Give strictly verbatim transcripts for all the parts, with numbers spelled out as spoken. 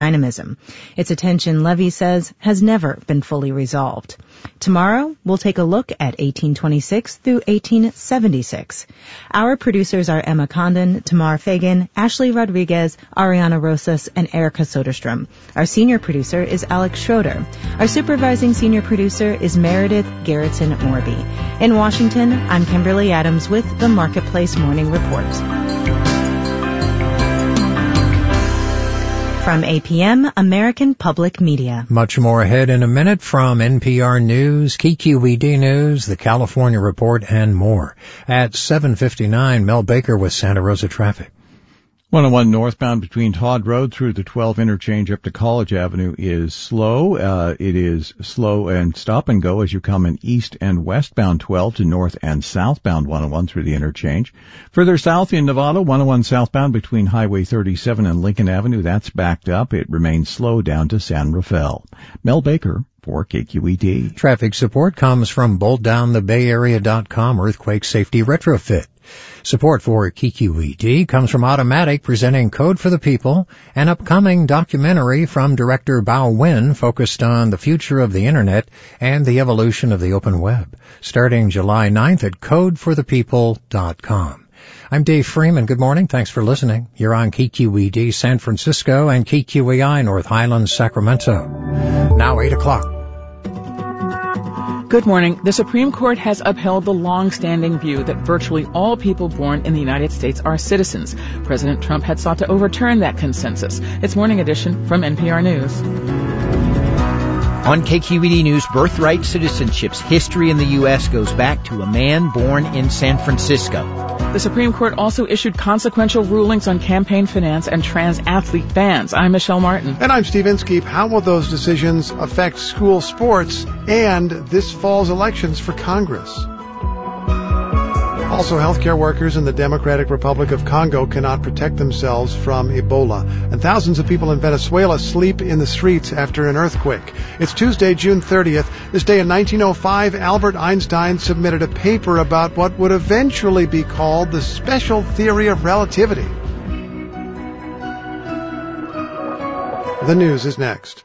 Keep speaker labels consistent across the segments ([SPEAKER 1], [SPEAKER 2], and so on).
[SPEAKER 1] dynamism. Its attention, Levy says, has never been fully resolved. Tomorrow, we'll take a look at eighteen twenty-six through eighteen seventy-six. Our producers are Emma Condon, Tamar Fagan, Ashley Rodriguez, Ariana Rosas, and Erica Soderstrom. Our senior producer is Alex Schroeder. Our supervising senior producer is Meredith Garrettson Morby. In Washington, I'm Kimberly Adams with the Marketplace Morning Report. From A P M, American Public Media.
[SPEAKER 2] Much more ahead in a minute from N P R News, K Q E D News, the California Report, and more. At seven fifty-nine, Mel Baker with Santa Rosa traffic.
[SPEAKER 3] one oh one northbound between Todd Road through the twelve interchange up to College Avenue is slow. Uh, it is slow and stop and go as you come in east and westbound twelve to north and southbound one oh one through the interchange. Further south in Nevada, one oh one southbound between Highway thirty-seven and Lincoln Avenue, that's backed up. It remains slow down to San Rafael. Mel Baker for K Q E D.
[SPEAKER 2] Traffic support comes from bolt down the bay area dot com Earthquake Safety Retrofit. Support for K Q E D comes from Automatic, presenting Code for the People, an upcoming documentary from director Bao Wen focused on the future of the Internet and the evolution of the open web, starting July ninth at code for the people dot com. I'm Dave Freeman. Good morning. Thanks for listening. You're on K Q E D San Francisco and K Q E I North Highlands, Sacramento. Now eight o'clock.
[SPEAKER 4] Good morning. The Supreme Court has upheld the long-standing view that virtually all people born in the United States are citizens. President Trump had sought to overturn that consensus. It's Morning Edition from N P R News.
[SPEAKER 5] On K Q E D News, birthright citizenship's history in the U S goes back to a man born in San Francisco.
[SPEAKER 4] The Supreme Court also issued consequential rulings on campaign finance and trans athlete bans. I'm Michelle Martin.
[SPEAKER 6] And I'm Steve Inskeep. How will those decisions affect school sports and this fall's elections for Congress? Also, healthcare workers in the Democratic Republic of Congo cannot protect themselves from Ebola. And thousands of people in Venezuela sleep in the streets after an earthquake. It's Tuesday, June thirtieth. This day in nineteen oh five, Albert Einstein submitted a paper about what would eventually be called the special theory of relativity. The news is next.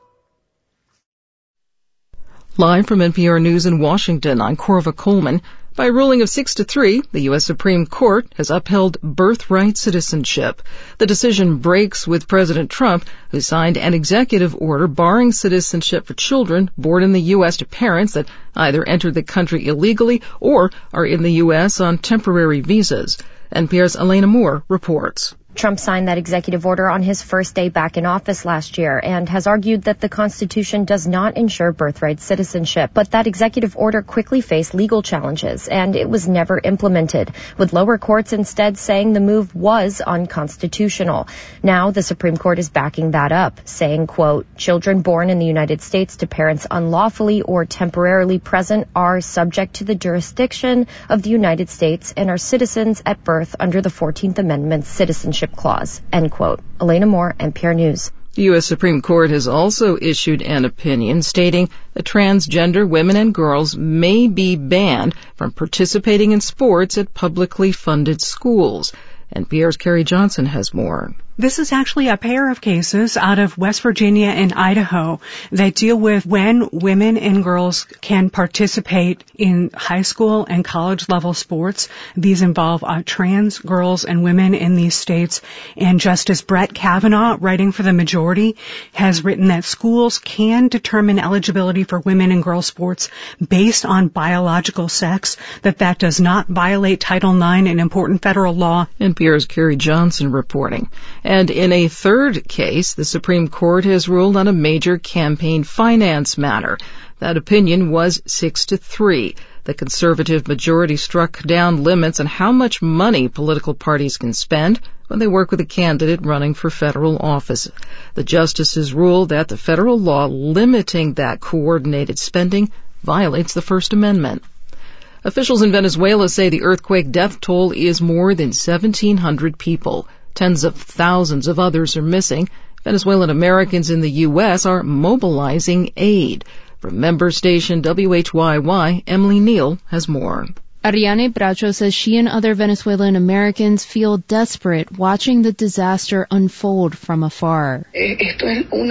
[SPEAKER 4] Live from N P R News in Washington, I'm Corva Coleman. By a ruling of six to three, the U S Supreme Court has upheld birthright citizenship. The decision breaks with President Trump, who signed an executive order barring citizenship for children born in the U S to parents that either entered the country illegally or are in the U S on temporary visas. N P R's Elena Moore reports.
[SPEAKER 7] Trump signed that executive order on his first day back in office last year and has argued that the Constitution does not ensure birthright citizenship. But that executive order quickly faced legal challenges, and it was never implemented, with lower courts instead saying the move was unconstitutional. Now the Supreme Court is backing that up, saying, quote, children born in the United States to parents unlawfully or temporarily present are subject to the jurisdiction of the United States and are citizens at birth under the fourteenth Amendment's citizenship clause, end quote. Elena Moore, N P R News.
[SPEAKER 4] The U S Supreme Court has also issued an opinion stating that transgender women and girls may be banned from participating in sports at publicly funded schools. N P R's Carrie Johnson has more.
[SPEAKER 8] This is actually a pair of cases out of West Virginia and Idaho that deal with when women and girls can participate in high school and college level sports. These involve uh, trans girls and women in these states. And Justice Brett Kavanaugh, writing for the majority, has written that schools can determine eligibility for women and girls sports based on biological sex, that that does not violate Title nine, an important federal law.
[SPEAKER 4] N P R's Carrie Johnson reporting. And in a third case, the Supreme Court has ruled on a major campaign finance matter. That opinion was six to three. The conservative majority struck down limits on how much money political parties can spend when they work with a candidate running for federal office. The justices ruled that the federal law limiting that coordinated spending violates the First Amendment. Officials in Venezuela say the earthquake death toll is more than seventeen hundred people. Tens of thousands of others are missing. Venezuelan Americans in the U S are mobilizing aid. From member station W H Y Y, Emily Neal has more.
[SPEAKER 9] Ariane Bracho says she and other Venezuelan Americans feel desperate watching the disaster unfold from afar.